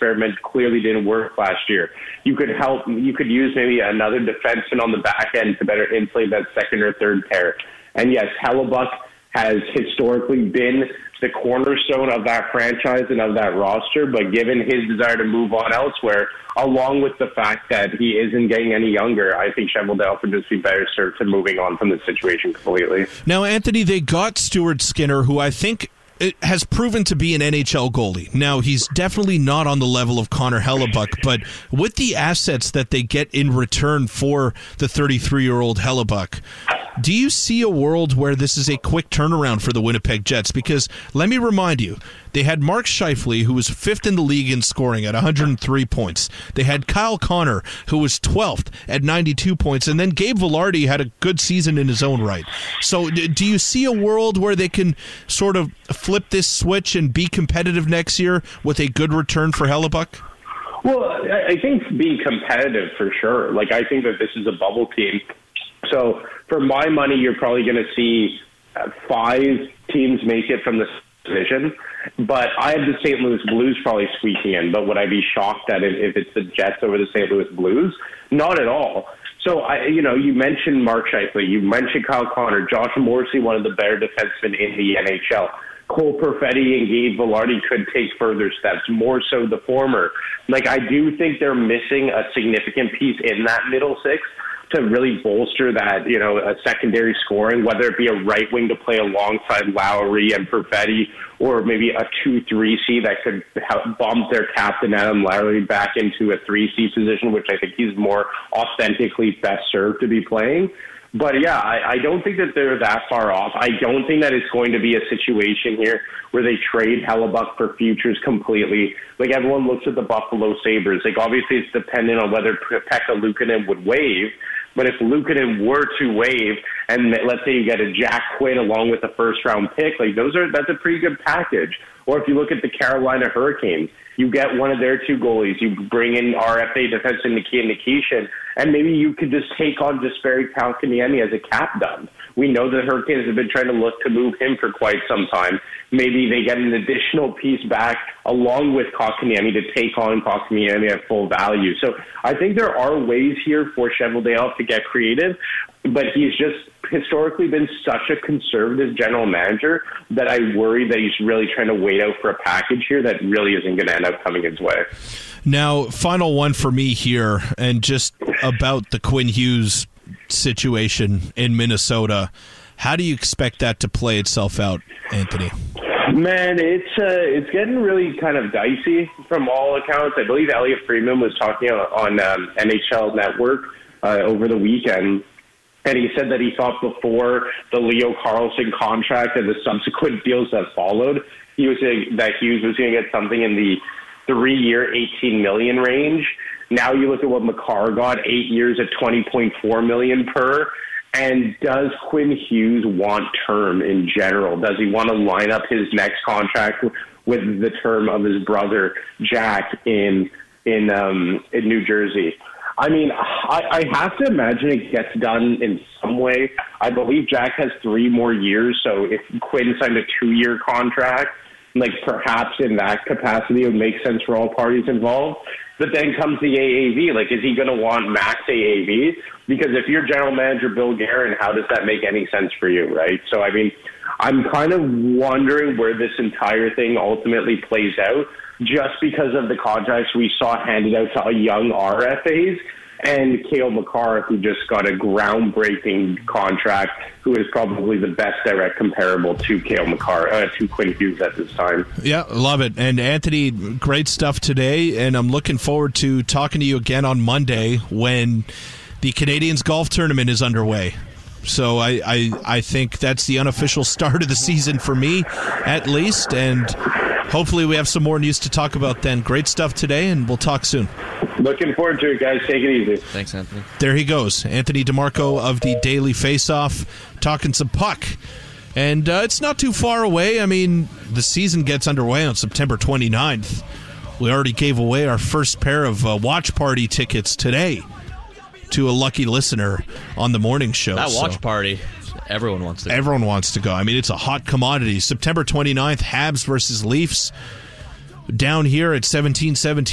experiment clearly didn't work last year. You could use maybe another defenseman on the back end to better inflate that second or third pair. And yes, Hellebuyck has historically been the cornerstone of that franchise and of that roster, but given his desire to move on elsewhere, along with the fact that he isn't getting any younger, I think Cheveldayoff would just be better served to moving on from the situation completely. Now, Anthony, they got Stuart Skinner, who I think has proven to be an NHL goalie. Now, he's definitely not on the level of Connor Hellebuyck, but with the assets that they get in return for the 33-year-old Hellebuyck, do you see a world where this is a quick turnaround for the Winnipeg Jets? Because let me remind you, they had Mark Scheifele, who was 5th in the league in scoring at 103 points. They had Kyle Connor, who was 12th at 92 points. And then Gabe Vilardi had a good season in his own right. So do you see a world where they can sort of flip this switch and be competitive next year with a good return for Hellebuyck? Well, I think being competitive for sure. Like, I think that this is a bubble team. So for my money, you're probably going to see 5 teams make it from this division. But I have the St. Louis Blues probably squeaking in. But would I be shocked that if it's the Jets over the St. Louis Blues? Not at all. So, you mentioned Mark Scheifele. You mentioned Kyle Connor. Josh Morrissey, one of the better defensemen in the NHL. Cole Perfetti and Gabe Vilardi could take further steps, more so the former. Like, I do think they're missing a significant piece in that middle six to really bolster that, a secondary scoring, whether it be a right wing to play alongside Lowry and Perfetti, or maybe a 2-3C that could help bump their captain Adam Lowry back into a 3C position, which I think he's more authentically best served to be playing. But yeah, I don't think that they're that far off. I don't think that it's going to be a situation here where they trade Hellebuyck for futures completely. Like, everyone looks at the Buffalo Sabres. Like, obviously it's dependent on whether Pekka Luukkonen would waive. But if Luukkonen were to waive, and let's say you get a Jack Quinn along with a first-round pick, like that's a pretty good package. Or if you look at the Carolina Hurricanes, you get one of their 2 goalies, you bring in RFA defenseman Nikia Nikishin, and maybe you could just take on Jesperi Kotkaniemi as a cap dump. We know the Hurricanes have been trying to look to move him for quite some time. Maybe they get an additional piece back along with Kotkaniemi to take on Kotkaniemi at full value. So I think there are ways here for Cheveldayoff to get creative, but he's just historically been such a conservative general manager that I worry that he's really trying to wait out for a package here that really isn't going to end up coming his way. Now, final one for me here, and just about the Quinn Hughes situation in Minnesota. How do you expect that to play itself out, Anthony? Man, it's getting really kind of dicey from all accounts. I believe Elliot Friedman was talking on NHL Network over the weekend, and he said that he thought before the Leo Carlsson contract and the subsequent deals that followed, he was saying that Hughes was going to get something in the 3-year, $18 million range. Now you look at what Makar got, 8 years at $20.4 million per. And does Quinn Hughes want term in general? Does he want to line up his next contract with the term of his brother Jack in New Jersey? I mean, I have to imagine it gets done in some way. I believe Jack has 3 more years, so if Quinn signed a 2-year contract, like perhaps in that capacity it would make sense for all parties involved. But then comes the AAV. Like, is he going to want max AAV? Because if you're general manager Bill Guerin, how does that make any sense for you, right? So, I mean, I'm kind of wondering where this entire thing ultimately plays out just because of the contracts we saw handed out to young RFAs and Cale Makar, who just got a groundbreaking contract, who is probably the best direct comparable to Cale Makar, to Quinn Hughes at this time. Yeah, love it. And Anthony, great stuff today, and I'm looking forward to talking to you again on Monday when the Canadians golf tournament is underway. So I think that's the unofficial start of the season for me, at least, and hopefully we have some more news to talk about then. Great stuff today, and we'll talk soon. Looking forward to it, guys. Take it easy. Thanks, Anthony. There he goes. Anthony DeMarco of the Daily Faceoff talking some puck. And it's not too far away. I mean, the season gets underway on September 29th. We already gave away our first pair of watch party tickets today to a lucky listener on the morning show. That watch party, everyone wants to go. Everyone wants to go. I mean, it's a hot commodity. September 29th, Habs versus Leafs down here at 1717.